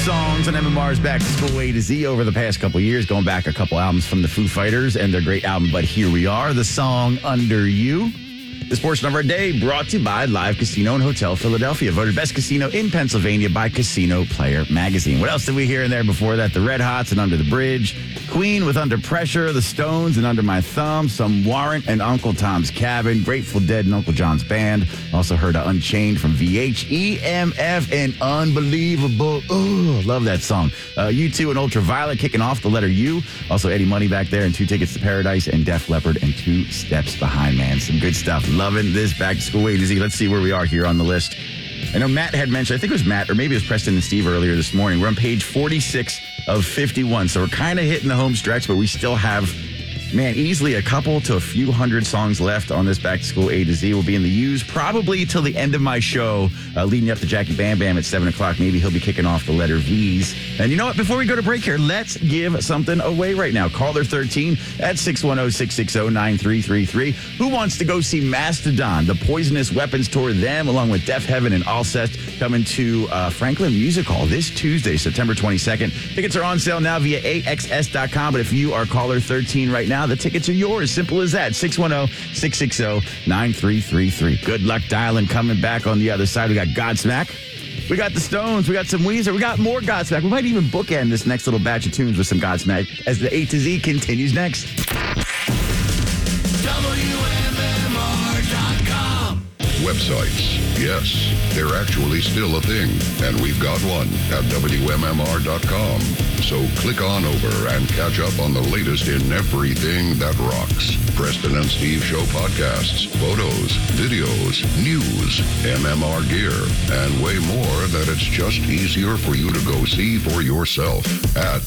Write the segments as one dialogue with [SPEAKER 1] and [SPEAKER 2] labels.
[SPEAKER 1] songs on MMR's Back to School A to Z over the past couple years, going back a couple albums from the Foo Fighters and their great album, But Here We Are, the song Under You. This portion of our day brought to you by Live Casino and Hotel Philadelphia, voted best casino in Pennsylvania by Casino Player Magazine. What else did we hear in there before that? The Red Hots and Under the Bridge, Queen with Under Pressure, The Stones and Under My Thumb, some Warrant and Uncle Tom's Cabin, Grateful Dead and Uncle John's Band. Also heard Unchained from VH, EMF, and Unbelievable. Oh, love that song. U2 and Ultraviolet kicking off the letter U. Also Eddie Money back there and 2 Tickets to Paradise and Def Leppard and 2 Steps Behind, man. Some good stuff. Loving this Back to School A to Z. Let's see where we are here on the list. I know Matt had mentioned, I think it was Matt, or maybe it was Preston and Steve earlier this morning. We're on page 46 of 51. So we're kind of hitting the home stretch, but we still have, man, easily a couple to a few hundred songs left on this Back to School A to Z. We'll be in the U's probably till the end of my show, leading up to Jackie Bam Bam at 7 o'clock. Maybe he'll be kicking off the letter V's. And you know what? Before we go to break here, let's give something away right now. Caller 13 at 610-660-9333. Who wants to go see Mastodon, the Poisonous Weapons Tour? Them, along with Deaf Heaven and Alcest, coming to Franklin Music Hall this Tuesday, September 22nd. Tickets are on sale now via AXS.com. But if you are caller 13 right now, the tickets are yours. Simple as that. 610-660-9333. Good luck dialing. Coming back on the other side, we got Godsmack. We got the Stones. We got some Weezer. We got more Godsmack. We might even bookend this next little batch of tunes with some Godsmack as the A to Z continues next.
[SPEAKER 2] WMMR.com. Websites. Yes, they're actually still a thing, and we've got one at WMMR.com. So click on over and catch up on the latest in everything that rocks. Preston and Steve Show podcasts, photos, videos, news, MMR gear, and way more that it's just easier for you to go see for yourself at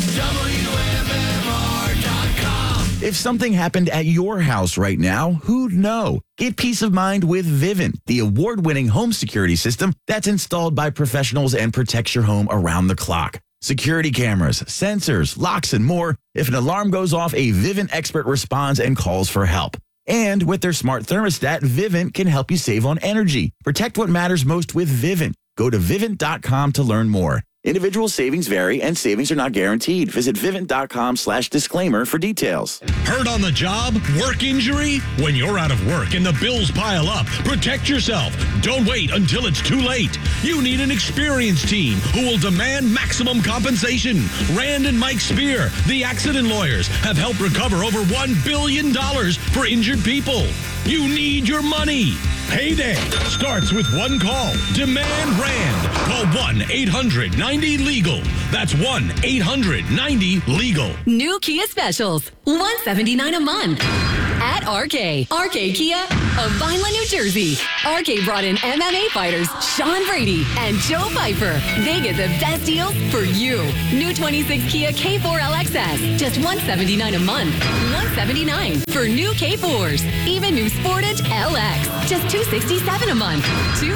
[SPEAKER 2] WMMR.com.
[SPEAKER 1] If something happened at your house right now, who'd know? Get peace of mind with Vivint, the award-winning home security system that's installed by professionals and protects your home around the clock. Security cameras, sensors, locks, and more. If an alarm goes off, a Vivint expert responds and calls for help. And with their smart thermostat, Vivint can help you save on energy. Protect what matters most with Vivint. Go to Vivint.com to learn more. Individual savings vary and savings are not guaranteed. Visit Vivint.com/disclaimer for details.
[SPEAKER 3] Hurt on the job? Work injury? When you're out of work and the bills pile up, protect yourself. Don't wait until it's too late. You need an experienced team who will demand maximum compensation. Rand and Mike Spear, the accident lawyers, have helped recover over $1 billion for injured people. You need your money. Payday starts with one call. Demand Rand. Call 1-800-90-LEGAL. That's 1-800-90-LEGAL.
[SPEAKER 4] New Kia specials. $179 a month. At RK. RK Kia of Vineland, New Jersey. RK brought in MMA fighters Sean Brady and Joe Piper. They get the best deals for you. New 26 Kia K4 LXS. Just $179 a month. $179 for new K4s. Even new Sportage LX. Just $267 a month.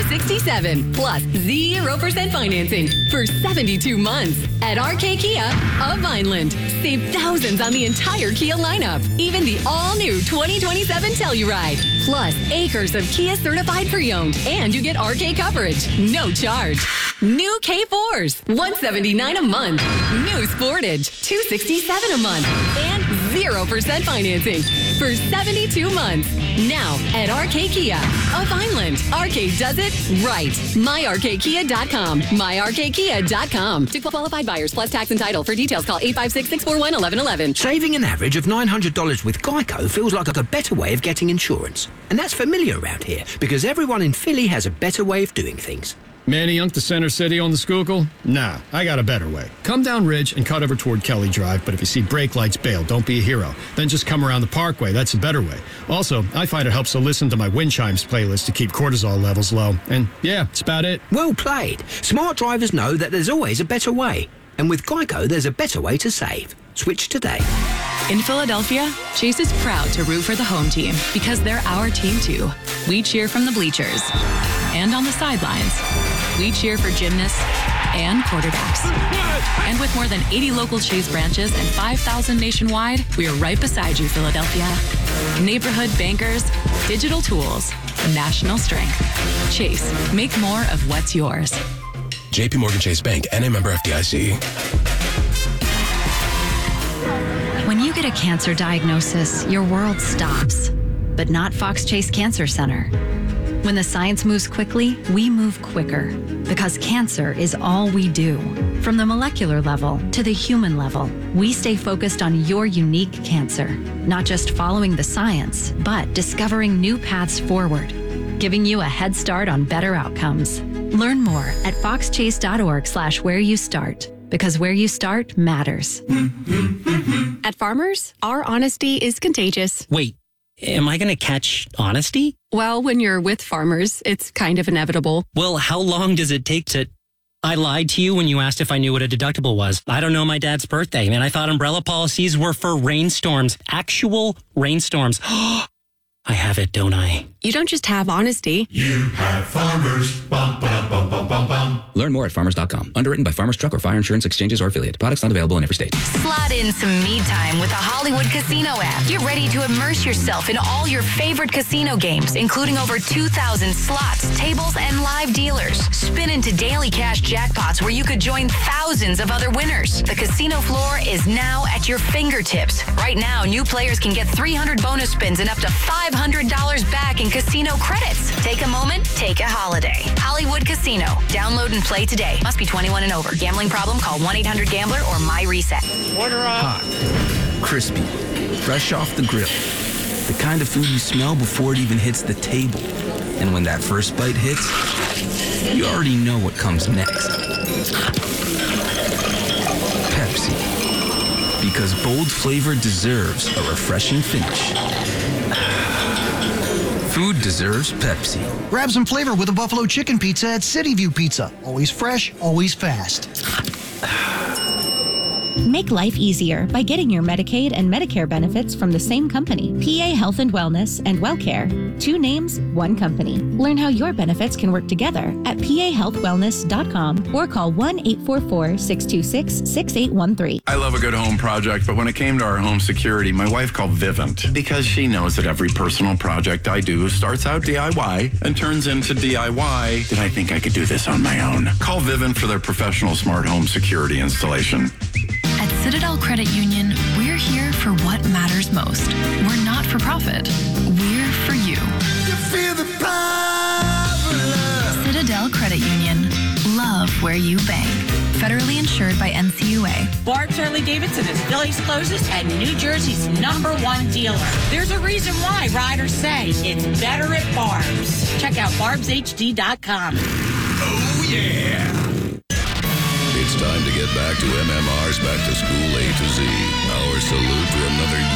[SPEAKER 4] $267 plus 0% financing for 72 months. At RK Kia of Vineland. Save thousands on the entire Kia lineup. Even the all-new 2027 Telluride. Plus acres of Kia certified pre-owned. And you get RK coverage. No charge. New K4s. $179 a month. New Sportage. $267 a month. And 0% financing for 72 months. Now at RK Kia of Vineland. RK does it right. MyRKKia.com. MyRKKia.com. To qualified buyers plus tax and title. For details, call 856-641-1111.
[SPEAKER 5] Saving an average of $900 with Geico feels like a better way of getting insurance. And that's familiar around here because everyone in Philly has a better way of doing things.
[SPEAKER 6] Manayunk to Center City on the Schuylkill? Nah, I got a better way. Come down Ridge and cut over toward Kelly Drive, but if you see brake lights, bail. Don't be a hero. Then just come around the Parkway. That's a better way. Also, I find it helps to listen to my wind chimes playlist to keep cortisol levels low. And yeah, that's about it.
[SPEAKER 5] Well played. Smart drivers know that there's always a better way. And with Geico, there's a better way to save. Switch today.
[SPEAKER 7] In Philadelphia, Chase is proud to root for the home team because they're our team too. We cheer from the bleachers and on the sidelines. We cheer for gymnasts and quarterbacks. And with more than 80 local Chase branches and 5,000 nationwide, we are right beside you, Philadelphia. Neighborhood bankers, digital tools, national strength. Chase, make more of what's yours.
[SPEAKER 8] J.P. Morgan Chase Bank, N.A. member FDIC.
[SPEAKER 9] When you get a cancer diagnosis, your world stops. But not Fox Chase Cancer Center. When the science moves quickly, we move quicker. Because cancer is all we do. From the molecular level to the human level, we stay focused on your unique cancer. Not just following the science, but discovering new paths forward. Giving you a head start on better outcomes. Learn more at foxchase.org/where you start. Because where you start matters.
[SPEAKER 10] At Farmers, our honesty is contagious.
[SPEAKER 11] Wait, am I going to catch honesty?
[SPEAKER 10] Well, when you're with Farmers, it's kind of inevitable.
[SPEAKER 11] Well, how long does it take to... I lied to you when you asked if I knew what a deductible was. I don't know my dad's birthday, and I thought umbrella policies were for rainstorms. Actual rainstorms. I have it, don't I?
[SPEAKER 10] You don't just have honesty.
[SPEAKER 12] You have Farmers. Bum, bum, bum, bum, bum, bum.
[SPEAKER 13] Learn more at farmers.com. Underwritten by Farmers Truck or Fire Insurance Exchanges or Affiliate. Products not available in every state.
[SPEAKER 4] Slot in some me time with the Hollywood Casino app. Get ready to immerse yourself in all your favorite casino games, including over 2,000 slots, tables, and live dealers. Spin into daily cash jackpots where you could join thousands of other winners. The casino floor is now at your fingertips. Right now, new players can get 300 bonus spins and up to $500 back in casino credits. Take a moment, take a holiday. Hollywood Casino. Download and play today. Must be 21 and over. Gambling problem? Call 1-800-GAMBLER or MyReset.
[SPEAKER 14] Order up. Hot, crispy, fresh off the grill. The kind of food you smell before it even hits the table. And when that first bite hits, you already know what comes next. Pepsi. Because bold flavor deserves a refreshing finish. Food deserves Pepsi.
[SPEAKER 15] Grab some flavor with a buffalo chicken pizza at City View Pizza. Always fresh, always fast.
[SPEAKER 16] Make life easier by getting your Medicaid and Medicare benefits from the same company. PA Health and Wellness and WellCare. 2 names, 1 company. Learn how your benefits can work together at pahealthwellness.com or call 1-844-626-6813.
[SPEAKER 17] I love a good home project, but when it came to our home security, my wife called Vivint because she knows that every personal project I do starts out DIY and turns into DIY. Did I think I could do this on my own? Call Vivint for their professional smart home security installation.
[SPEAKER 7] At Citadel Credit Union, we're here for what matters most. We're not for profit. We're for you.
[SPEAKER 12] You feel the power of love.
[SPEAKER 7] Citadel Credit Union. Love where you bank. Federally insured by NCUA.
[SPEAKER 18] Barb's Harley-Davidson is Philly's closest and New Jersey's #1 dealer. There's a reason why riders say it's better at Barb's. Check out barbshd.com.
[SPEAKER 2] Oh, yeah. It's time to get back to MMR's Back to School A to Z. Our salute to another